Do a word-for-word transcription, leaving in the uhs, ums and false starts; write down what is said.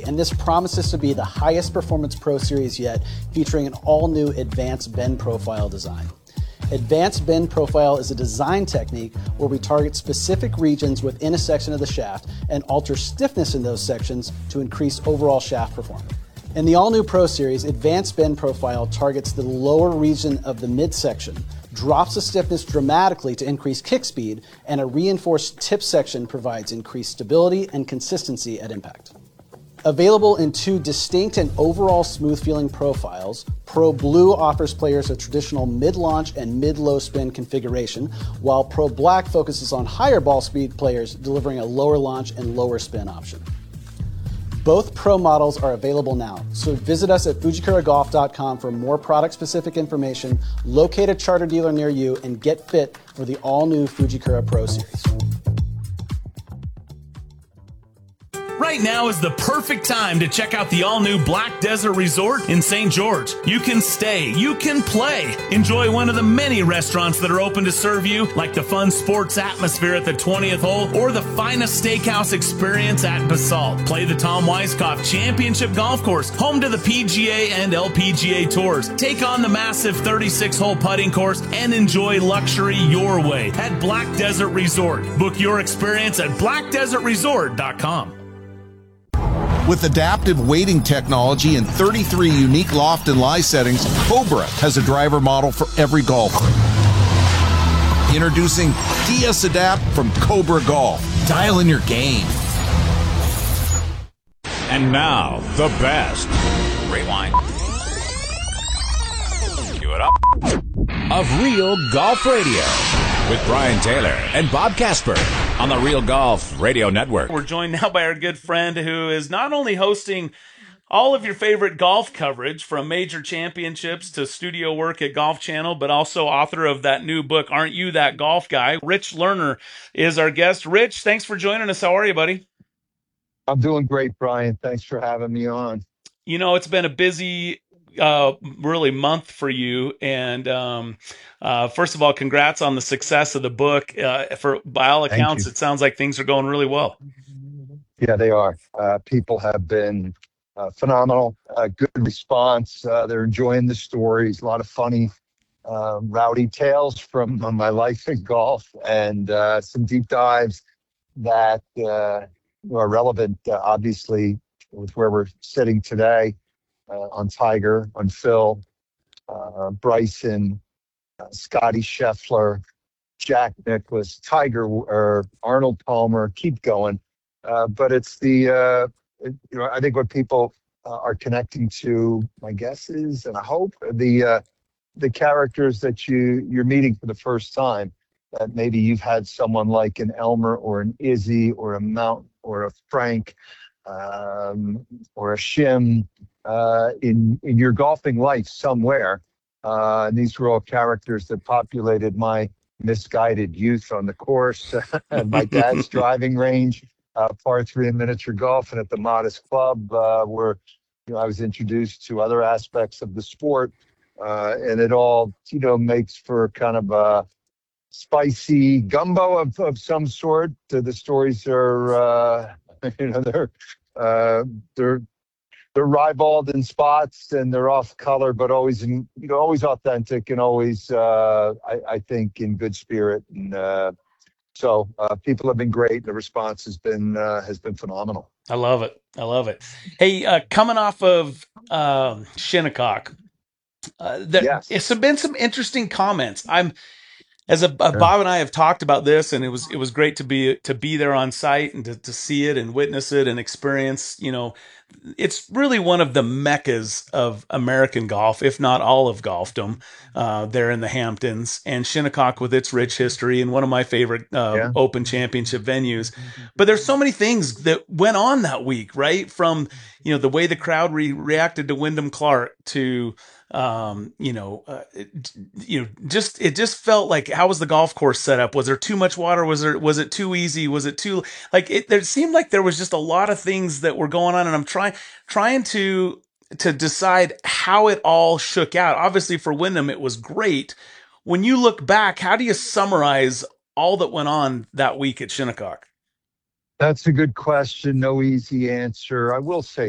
and this promises to be the highest performance Pro Series yet, featuring an all-new Advanced Bend Profile design. Advanced Bend Profile is a design technique where we target specific regions within a section of the shaft and alter stiffness in those sections to increase overall shaft performance. In the all-new Pro Series, Advanced Bend Profile targets the lower region of the midsection, drops the stiffness dramatically to increase kick speed, and a reinforced tip section provides increased stability and consistency at impact. Available in two distinct and overall smooth-feeling profiles, Pro Blue offers players a traditional mid-launch and mid-low spin configuration, while Pro Black focuses on higher ball speed players, delivering a lower launch and lower spin option. Both Pro models are available now, so visit us at Fujikura Golf dot com for more product-specific information, locate a charter dealer near you, and get fit for the all-new Fujikura Pro Series. Right now is the perfect time to check out the all-new Black Desert Resort in Saint George. You can stay, you can play. Enjoy one of the many restaurants that are open to serve you, like the fun sports atmosphere at the twentieth hole or the finest steakhouse experience at Basalt. Play the Tom Weiskopf Championship Golf Course, home to the P G A and L P G A Tours. Take on the massive thirty-six hole putting course and enjoy luxury your way at Black Desert Resort. Book your experience at black desert resort dot com. With adaptive weighting technology and thirty-three unique loft and lie settings, Cobra has a driver model for every golfer. Introducing D S Adapt from Cobra Golf. Dial in your game. And now, the best. Rewind. Cue it up. Of Real Golf Radio with Brian Taylor and Bob Casper on the Real Golf Radio Network. We're joined now by our good friend who is not only hosting all of your favorite golf coverage from major championships to studio work at Golf Channel, but also author of that new book, Aren't You That Golf Guy? Rich Lerner is our guest. Rich, thanks for joining us. How are you, buddy? I'm doing great, Brian. Thanks for having me on. You know, it's been a busy uh really month for you, and um uh first of all, congrats on the success of the book. Uh for by all accounts, it sounds like things are going really well. Yeah, they are. Uh people have been uh, phenomenal. Uh, good response. Uh, they're enjoying the stories. A lot of funny uh, rowdy tales from uh, my life in golf, and uh some deep dives that uh are relevant, uh, obviously, with where we're sitting today. Uh, on Tiger, on Phil, uh, Bryson, uh, Scotty Scheffler, Jack Nicklaus, Tiger, or Arnold Palmer. Keep going, uh, but it's the uh, it, you know I think what people uh, are connecting to, my guess is, and I hope, the uh, the characters that you you're meeting for the first time. That maybe you've had someone like an Elmer or an Izzy or a Mount or a Frank um, or a Shim. Uh, in in your golfing life somewhere. Uh, and these were all characters that populated my misguided youth on the course at my dad's driving range, uh, par three and miniature golf, and at the Modest Club, uh, where you know I was introduced to other aspects of the sport, uh, and it all you know makes for kind of a spicy gumbo of, of some sort. Uh, the stories are uh, you know they're uh, they're. They're ribald in spots and they're off color, but always in, you know, always authentic and always, uh, I, I think, in good spirit. And uh, so uh, people have been great. The response has been uh, has been phenomenal. I love it. I love it. Hey, uh, coming off of um, Shinnecock, uh, there, yes. it's been some interesting comments. I'm as a uh, Bob and I have talked about this, and it was it was great to be to be there on site and to, to see it and witness it and experience. You know, it's really one of the meccas of American golf, if not all of golfdom, uh, there in the Hamptons, and Shinnecock with its rich history and one of my favorite uh, yeah. Open Championship venues. But there's so many things that went on that week, right? From, you know, the way the crowd re- reacted to Wyndham Clark to, um, you know, uh, it, you know, just, it just felt like, how was the golf course set up? Was there too much water? Was there, was it too easy? Was it too, like, it, there seemed like there was just a lot of things that were going on, and I'm trying, trying to, to decide how it all shook out. Obviously for Wyndham, it was great. When you look back, how do you summarize all that went on that week at Shinnecock? That's a good question. No easy answer. I will say